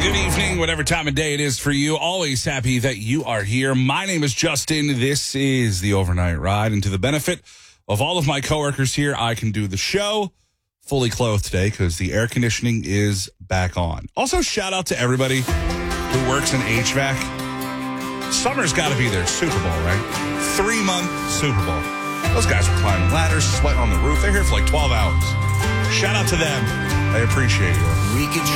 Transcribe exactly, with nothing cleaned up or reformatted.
Good evening, whatever time of day it is for you. Always happy that you are here. My name is Justin. This is the Overnight Ride. And to the benefit of all of my coworkers here, I can do the show fully clothed today because the air conditioning is back on. Also, shout out to everybody who works in H V A C. Summer's got to be their Super Bowl, right? Three-month Super Bowl. Those guys are climbing ladders, sweating on the roof. They're here for like twelve hours. Shout out to them. I appreciate you. We could